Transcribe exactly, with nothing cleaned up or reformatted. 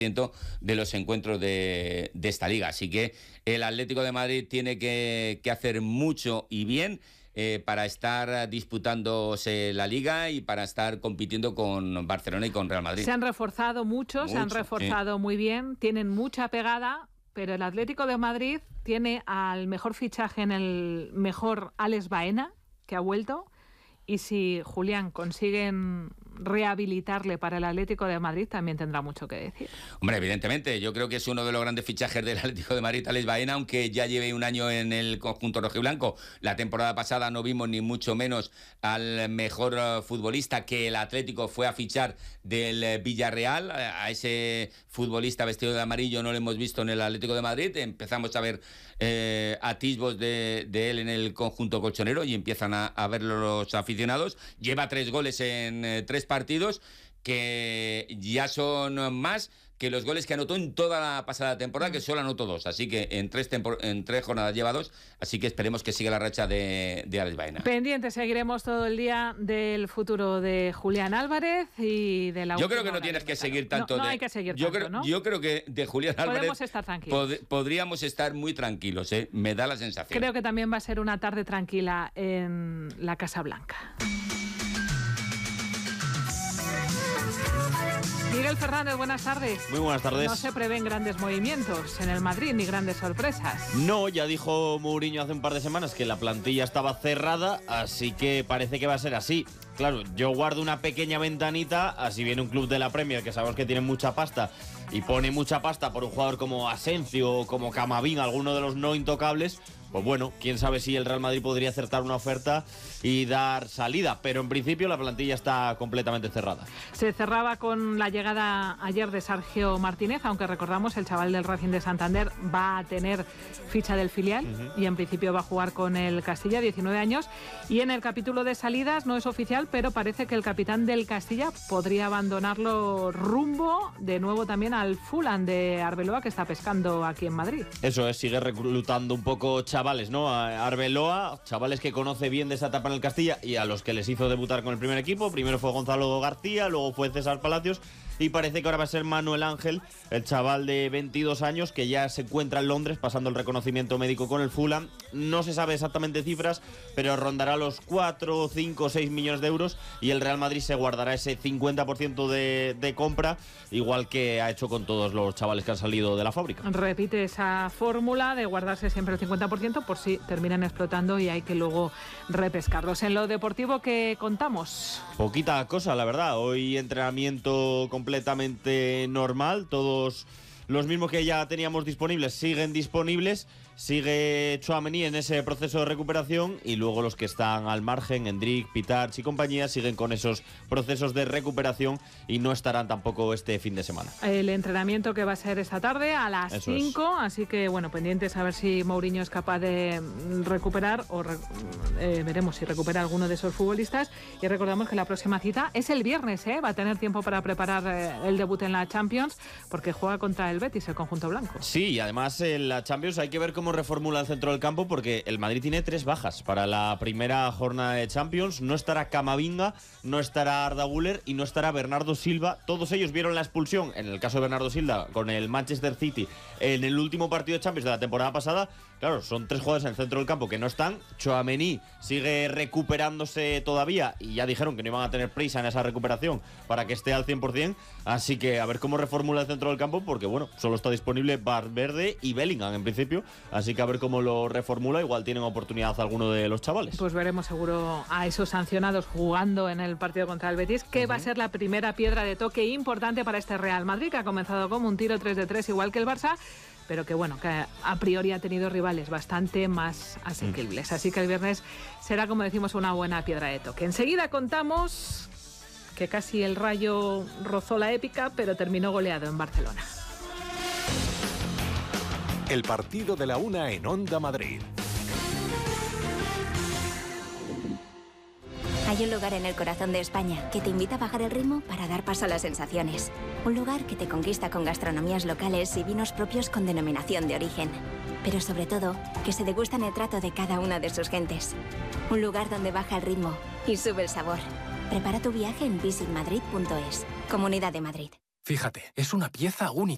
de los encuentros de, de esta liga. Así que el Atlético de Madrid tiene que, que hacer mucho y bien eh, para estar disputándose la liga y para estar compitiendo con Barcelona y con Real Madrid. Se han reforzado mucho, mucho se han reforzado sí. muy bien, tienen mucha pegada, pero el Atlético de Madrid tiene al mejor fichaje en el mejor Alex Baena, que ha vuelto. Y si, Julián, consiguen rehabilitarle para el Atlético de Madrid, también tendrá mucho que decir. Hombre, evidentemente, yo creo que es uno de los grandes fichajes del Atlético de Madrid, Alex Baena, aunque ya lleve un año en el conjunto rojiblanco. La temporada pasada no vimos ni mucho menos al mejor futbolista que el Atlético fue a fichar del Villarreal. A ese futbolista vestido de amarillo no lo hemos visto en el Atlético de Madrid. Empezamos a ver eh, atisbos de, de él en el conjunto colchonero y empiezan a, a verlo los aficionados. Lleva tres goles en eh, tres partidos, que ya son más que los goles que anotó en toda la pasada temporada, que solo anotó dos. Así que en tres, tempor- en tres jornadas lleva dos. Así que esperemos que siga la racha de, de Alex Baena. Pendiente, seguiremos todo el día del futuro de Julián Álvarez y de la... Yo creo que no tienes que seguir tanto. No, no de, hay que seguir yo tanto, creo, ¿no? Yo creo que de Julián Álvarez... Podemos estar tranquilos. Pod- podríamos estar muy tranquilos, ¿eh? Me da la sensación. Creo que también va a ser una tarde tranquila en la Casa Blanca. Miguel Fernández, buenas tardes. Muy buenas tardes. No se prevén grandes movimientos en el Madrid ni grandes sorpresas. No, ya dijo Mourinho hace un par de semanas que la plantilla estaba cerrada, así que parece que va a ser así. Claro, yo guardo una pequeña ventanita, así viene un club de la Premier que sabemos que tiene mucha pasta y pone mucha pasta por un jugador como Asensio o como Camavinga, alguno de los no intocables. Pues bueno, quién sabe si el Real Madrid podría acertar una oferta y dar salida, pero en principio la plantilla está completamente cerrada. Se cerraba con la llegada ayer de Sergio Martínez, aunque recordamos el chaval del Racing de Santander va a tener ficha del filial uh-huh. y en principio va a jugar con el Castilla, diecinueve años, y en el capítulo de salidas no es oficial, pero parece que el capitán del Castilla podría abandonarlo rumbo de nuevo también al Fulham de Arbeloa, que está pescando aquí en Madrid. Eso es, sigue reclutando un poco chavales, ¿no? A Arbeloa, chavales que conoce bien de esa etapa en el Castilla y a los que les hizo debutar con el primer equipo. Primero fue Gonzalo García, luego fue César Palacios y parece que ahora va a ser Manuel Ángel, el chaval de veintidós años que ya se encuentra en Londres pasando el reconocimiento médico con el Fulham. No se sabe exactamente cifras, pero rondará los cuatro, cinco, seis millones de euros y el Real Madrid se guardará ese cincuenta por ciento de, de compra, igual que ha hecho con todos los chavales que han salido de la fábrica. Repite esa fórmula de guardarse siempre el cincuenta por ciento por si terminan explotando y hay que luego repescarlos. En lo deportivo, ¿qué contamos? Poquita cosa, la verdad. Hoy entrenamiento completamente normal, todos los mismos que ya teníamos disponibles siguen disponibles. Sigue Tchouaméni en ese proceso de recuperación y luego los que están al margen, Endrick, Pitarch y compañía, siguen con esos procesos de recuperación y no estarán tampoco este fin de semana. El entrenamiento que va a ser esta tarde a las Eso cinco, es. Así que bueno, pendientes a ver si Mourinho es capaz de recuperar o re, eh, veremos si recupera alguno de esos futbolistas. Y recordamos que la próxima cita es el viernes, ¿eh? Va a tener tiempo para preparar eh, el debut en la Champions porque juega contra el Betis, el conjunto blanco. Sí, y además en la Champions hay que ver cómo reformula el centro del campo porque el Madrid tiene tres bajas para la primera jornada de Champions. No estará Camavinga, no estará Arda Güler y no estará Bernardo Silva. Todos ellos vieron la expulsión, en el caso de Bernardo Silva, con el Manchester City en el último partido de Champions de la temporada pasada. Claro, son tres jugadores en el centro del campo que no están. Tchouaméni sigue recuperándose todavía y ya dijeron que no iban a tener prisa en esa recuperación para que esté al cien por ciento. Así que a ver cómo reformula el centro del campo porque, bueno, solo está disponible Valverde y Bellingham en principio. Así que a ver cómo lo reformula. Igual tienen oportunidad alguno de los chavales. Pues veremos seguro a esos sancionados jugando en el partido contra el Betis, que uh-huh. va a ser la primera piedra de toque importante para este Real Madrid, que ha comenzado como un tiro tres de tres igual que el Barça, pero que bueno, que a priori ha tenido rivales bastante más asequibles. Así que el viernes será, como decimos, una buena piedra de toque. Enseguida contamos que casi el Rayo rozó la épica, pero terminó goleado en Barcelona. El partido de la una en Onda Madrid. Hay un lugar en el corazón de España que te invita a bajar el ritmo para dar paso a las sensaciones. Un lugar que te conquista con gastronomías locales y vinos propios con denominación de origen. Pero sobre todo, que se degusta en el trato de cada una de sus gentes. Un lugar donde baja el ritmo y sube el sabor. Prepara tu viaje en visit madrid punto es. Comunidad de Madrid. Fíjate, es una pieza única.